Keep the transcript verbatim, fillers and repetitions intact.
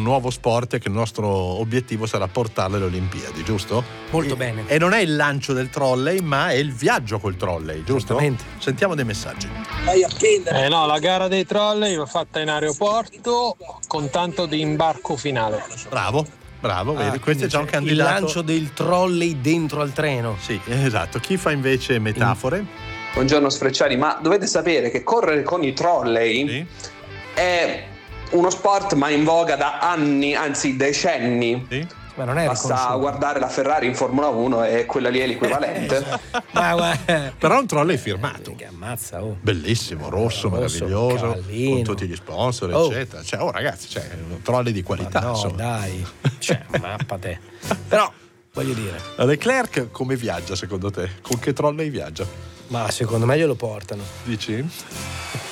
un nuovo sport e che il nostro obiettivo sarà portarlo alle Olimpiadi, giusto? Molto e, bene. E non è il lancio del trolley, ma è il viaggio col trolley, giusto? Esattamente. Sentiamo dei messaggi. Eh no, la gara dei trolley l'ho fatta in aeroporto con tanto di imbarco finale. Bravo, bravo, Ah, vedi, questo è già un il candidato. lancio del trolley dentro al treno. Sì, esatto. Chi fa invece metafore? Buongiorno Sfrecciari, ma dovete sapere che correre con i trolley Sì. è uno sport ma in voga da anni, anzi decenni. Sì. Ma non è Basta riconosciuto. guardare la Ferrari in Formula uno e quella lì è l'equivalente. Ma guarda, Però un trolley firmato. che ammazza, oh. Bellissimo, rosso, Rosso, meraviglioso, cavallino. con tutti gli sponsor, Oh. eccetera. Cioè, oh ragazzi, cioè, un trolley di qualità, Ma no, insomma. dai. Cioè, mappa te. Però, voglio dire, Leclerc come viaggia secondo te? Con che trolley viaggia? ma secondo me glielo portano. Dici?